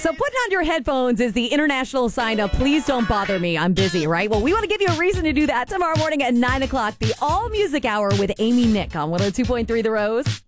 So putting on your headphones is the international sign of please don't bother me, I'm busy, right? Well, we want to give you a reason to do that tomorrow morning at 9 o'clock, the All Music Hour with Amy Nick on 102.3 The Rose.